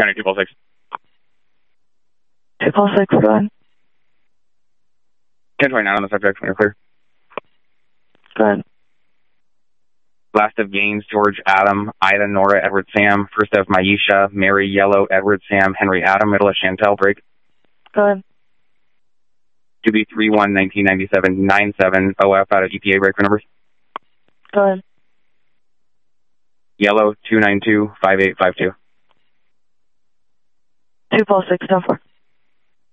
County 246. 246, go ahead. 1029 on the subject when you're clear. Go ahead. Last of Gaines, George Adam, Ida Nora Edward Sam, first of Maisha, Mary Yellow Edward Sam, Henry Adam, middle of Chantel Drake. Go ahead. 2B31 1997 97 OF out of EPA break for numbers. Go ahead. Yellow 292 5852. 246, 10-4.